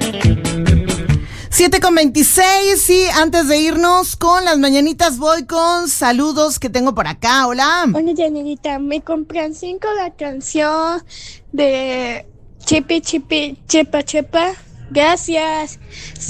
7:26 y antes de irnos con las mañanitas voy con saludos que tengo por acá. Hola. Hola, Janelita, me compran 5 la canción de Chipi Chipi Chepa Chepa. Gracias.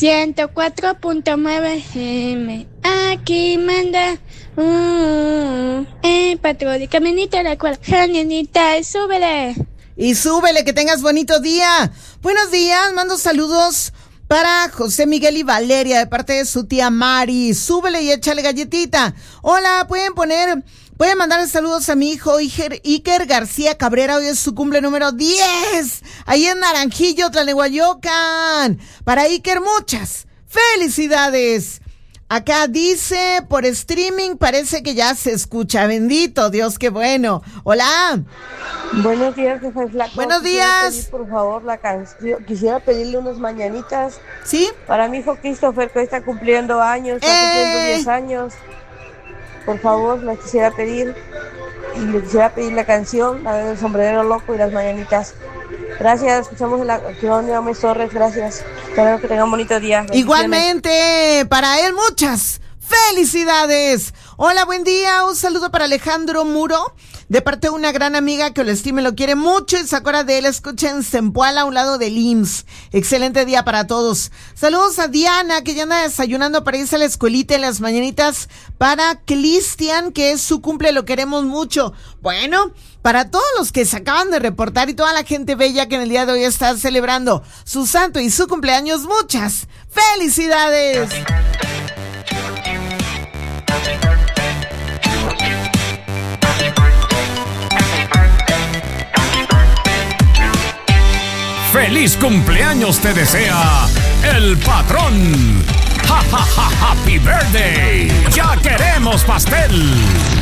104.9 FM. Aquí manda patrón de caminita la cual. Janelita, súbele. Y súbele, que tengas bonito día. Buenos días, mando saludos para José Miguel y Valeria de parte de su tía Mari. Súbele y échale galletita. Hola, pueden mandar saludos a mi hijo Iker García Cabrera. Hoy es su cumple número 10. Ahí en Naranjillo, Tlalnehuayocan. Para Iker, muchas felicidades. Acá dice, por streaming parece que ya se escucha. Bendito Dios, qué bueno. Hola. Buenos días, jefe Flaco. Buenos días. Pedir, por favor, la canción. Quisiera pedirle unas mañanitas. ¿Sí? Para mi hijo Christopher, que hoy está cumpliendo años, está cumpliendo 10 años. Por favor, la quisiera pedir. Y le quisiera pedir la canción, la del sombrero loco y las mañanitas. Gracias, escuchamos la canción de Gómez Torres, gracias. Espero que tengan un bonito día. Igualmente, para él muchas felicidades. Hola, buen día, un saludo para Alejandro Muro, de parte de una gran amiga que lo estima y lo quiere mucho y se acuerda de él. Escucha en Zempoala, a un lado del IMSS. Excelente día para todos. Saludos a Diana, que ya anda desayunando para irse a la escuelita en las mañanitas. Para Cristian, que es su cumple, lo queremos mucho. Bueno, para todos los que se acaban de reportar y toda la gente bella que en el día de hoy está celebrando su santo y su cumpleaños, muchas felicidades. ¡Feliz cumpleaños te desea el patrón! ¡Ja, ja, ja! ¡Happy birthday! ¡Ya queremos pastel!